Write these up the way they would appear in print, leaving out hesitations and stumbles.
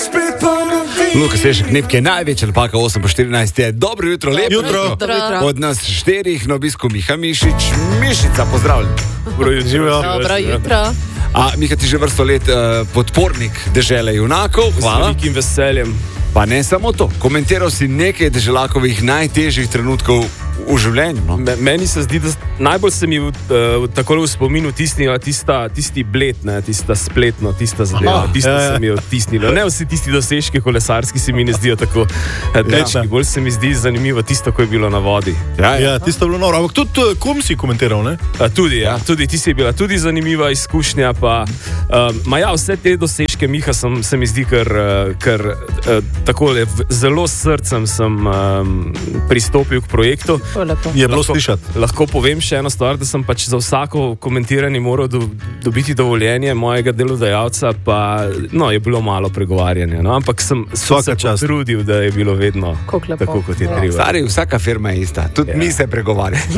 Luka Sešek, Nepke je največja napaka 8:14 je. Dobro jutro, lepo jutro. Od nas 4 na obisku Miha Mišič. Mišica, pozdravljen. Dobro jutro. Miha, ti že vrsto let podpornik Dežele junakov. Hvala. Z velikim veseljem. Pa ne samo to, komentiral si nekaj Deželakovih najtežjih trenutkov v življenju. No? Meni se zdi, da najbolj se mi takole v spominu tisnila tisti bled, ne, tista spletno, tista zadeva, se mi je odtisnilo. Ne vsi tisti dosežki kolesarski se mi ne zdijo tako dečki, bolj se mi zdi zanimivo tisto, ko je bilo na vodi. Ja, tisto je bilo noro, ampak tudi kom si komentiral, ne? Tudi ti si je bila tudi zanimiva izkušnja, pa vse te dosežke Miha se mi zdi, ker takole zelo s srcem sem pristopil k projektu. Je bilo slišati. Lahko povem še eno stvar, da sem pač za vsako komentiranje moral dobiti dovoljenje mojega delodajalca, pa je bilo malo pregovarjanja, no? Ampak sem se potrudil, da je bilo vedno tako, kot je treba. Stari, vsaka firma je ista, tudi mi se pregovarjamo.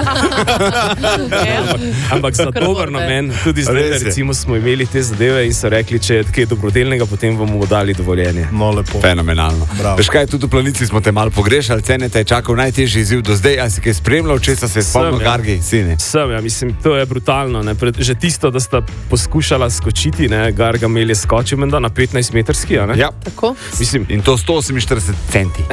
Ampak za dober namen, tudi zdaj, recimo smo imeli te zadeve in so rekli, če je kaj dobrodelnega, potem vam bomo dali dovoljenje. No, lepo. Fenomenalno. Veš kaj, tudi v Planici smo te malo pogrešali, Cene te je čakal najtežji izziv do zdaj, a si kaj spremljal, če se je spomnil Gargi, sine? Mislim, to je brutalno, ne? Že tisto, da sta poskušala skočiti, ne? Garga Mel je skočil menda na 15-metrski, a ne? Ja. Tako? Mislim, in to 148 centi.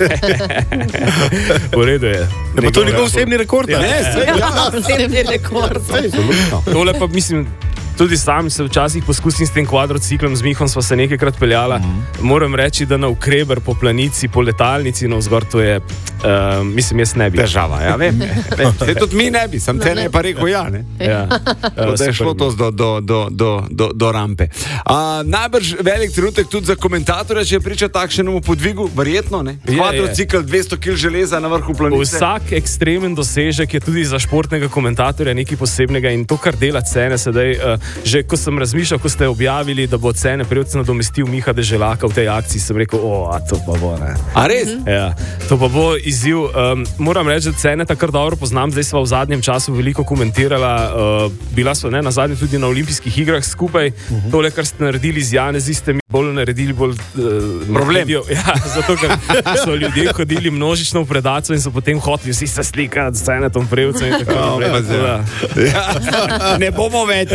V redu je. Pa to je njegov osebni rekord, ne? Osebni rekord. Tole pa mislim, tudi sam se včasih poskusim s tem kvadrociklom, z Mihom sva se nekajkrat peljala. Moram reči, da na Ukreber po Planici, po letalnici navzgor, to je, mislim, jaz ne bi. Težava, ja, vem. Se tudi mi ne bi, sam Cene je pa rekel ja, ne? Ja. Da je šlo to do rampe. Najbrž velik trenutek tudi za komentatorja, če je priča takšnemu podvigu, verjetno, ne? Kvadrocikl, 200 kg železa na vrhu Planice. Vsak ekstremen dosežek je tudi za športnega komentatorja nekaj posebnega in to, kar dela Cene sedaj, že ko sem razmišljal, ko ste objavili, da bo Cene Prevc nadomestil Miha Deželaka v tej akciji, sem rekel, to pa bo, ne. A res? Ja, to pa bo izziv. Moram reči, da Cene takrat dobro poznam, zdaj sva v zadnjem času veliko komentirala, bila sva na zadnje tudi na olimpijskih igrah skupaj. Tole, kar ste naredili z Janezi, ste mi bolj naredili problem. Ja, zato, ker so ljudje hodili množično v predaco in so potem hoteli vsi se slikati s Cenetom Prevcem in tako naprej. Ne bomo več.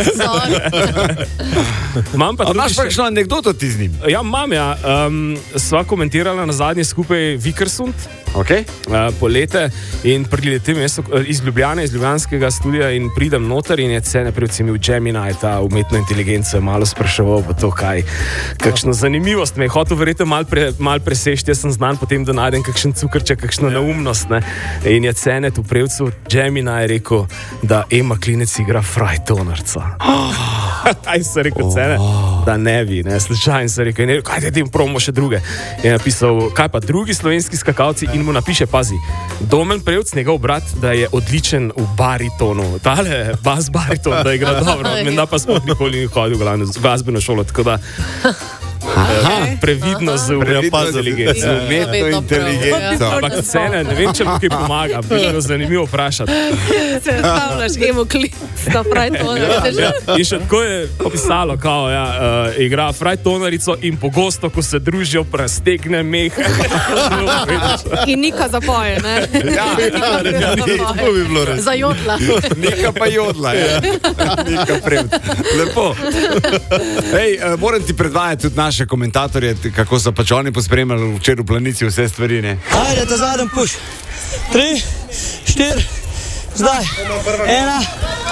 Imaš pa kakšno anekdoto ti z njim? Ja, imam, ja. Sva komentirala na zadnje skupaj Vikersund, polete, in priletim iz Ljubljane, iz ljubljanskega studija in pridem noter in je Cene Prevc imel Gemini, ta umetno inteligenco, malo spraševal pa to, kakšno zanimivost me je hotel verjetno mal presešti, jaz sem znan potem, da najdem kakšen cukrček, kakšno neumnost, ne. In je Cene tu Prevcu Gemini rekel, da Ema Klinec igra Frajtonarca. Aj se rekel Cene, da ne bi, ne, slučajno se rekel, kaj te tim promo še druge. Je napisal, kaj pa drugi slovenski skakalci in mu napiše, pazi, Domen Prevc, njegov brat, da je odličen v baritonu. Tale bas bariton, da igra dobro, menda pa sploh nikoli ni hodil v glasbeno šolo, tako da previdno z inteligenco. Umetno inteligenco. Ampak Cene, ne vem, če mu kaj pomaga, bi bilo zanimivo vprašati. Se stavljaš, Emo Klinec, da Frajtonarica. In še tako je pisalo, igra Frajtonarico in pogosto, ko se družijo, prestegne meh. In Nika zapoje, ne? To bi bilo res. Za jodla. Nika pa jodla, ja. Nika Prevc. Lepo. Hej, moram ti predvajati tudi naše komentatorje, kako so pač oni pospremljali včeraj v Planici vse stvari, ne? Ajde, ta zadnji puš. 3, 4, zdaj. 1,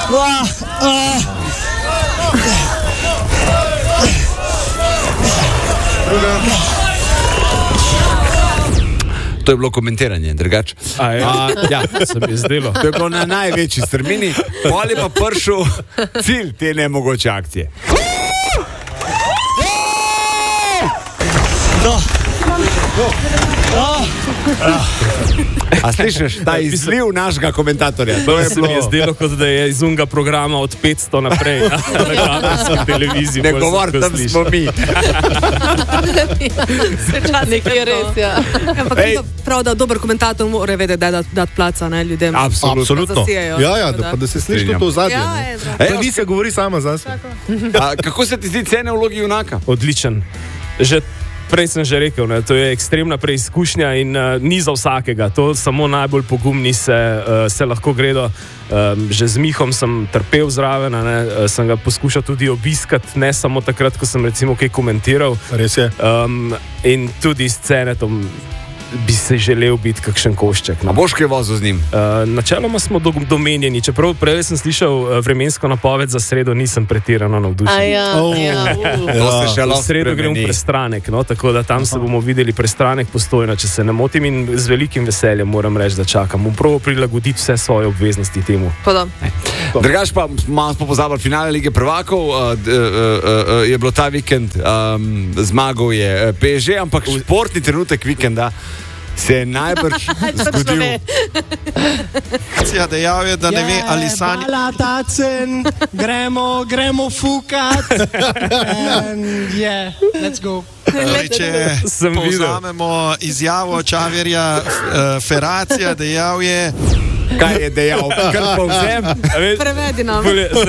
2, To je bilo komentiranje, drugače. Ja, se mi je zdelo. To je bilo na največji strmini, pol je pa prišel cilj te nemogoče akcije. A slišiš, ta izliv našega komentatorja? To se mi je zdelo, kot da je iz unga programa od 500 naprej na kabelski televiziji. Ne govor, tam smo mi. Nekaj je res, ja. Ampak prav, da dober komentator mora vedeti, da dati placa, ne, ljudem. Absolutno. Ja, da se sliši to v zadnje. Tradicija govori sama zase. Kako se ti zdi Cene v vlogi junaka? Odličen. Že Prej sem že rekel, ne, to je ekstremna preizkušnja in ni za vsakega. To samo najbolj pogumni se lahko gredo. Že z Mihom sem trpel zraven, sem ga poskušal tudi obiskati, ne samo takrat, ko sem recimo kaj komentiral. Res je. In tudi s Cenetom bi se želel biti kakšen košček. A boš kaj vozil z njim? Načeloma smo domenjeni, čeprav prej sem slišal vremensko napoved za sredo, nisem pretirano navdušen. V sredo grem v Prestranek, no, tako da tam se bomo videli Prestranek Postojna, če se ne motim, in z velikim veseljem moram reči, da čakam. Bom probal prilagoditi vse svoje obveznosti temu. Drugač pa malo smo pozabili finale Lige prvakov, je bilo ta vikend, zmagal je PSG, ampak športni trenutek vikenda se je najbrž zgodil. Dejal je, da ne ve, ali sanja. Gremo fukat. Let's go. Če povzamemo izjavo Čaverja Feracija, dejal je... Kaj je dejal? Kar povzem? Prevedi nam.